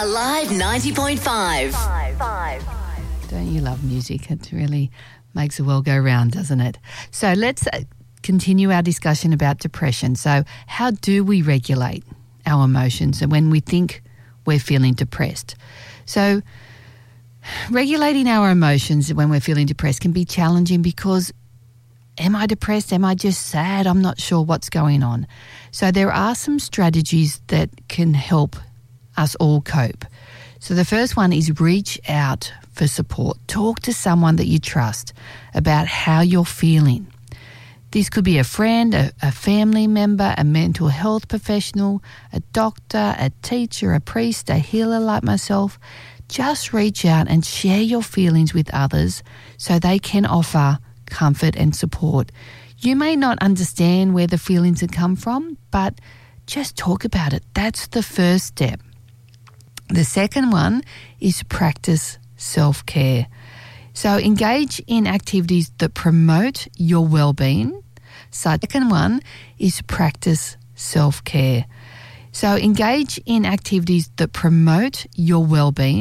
Alive 90.5. Don't you love music? It really makes the world go round, doesn't it? So let's continue our discussion about depression. So how do we regulate our emotions when we think we're feeling depressed? So regulating our emotions when we're feeling depressed can be challenging because am I depressed? Am I just sad? I'm not sure what's going on. So there are some strategies that can help us all cope. So the first one is reach out for support. Talk to someone that you trust about how you're feeling. This could be a friend, a family member, a mental health professional, a doctor, a teacher, a priest, a healer like myself. Just reach out and share your feelings with others so they can offer comfort and support. You may not understand where the feelings have come from, but just talk about it. That's the first step. The second one is practice self-care. So engage in activities that promote your well-being. Second one is practice self-care. So engage in activities that promote your well-being.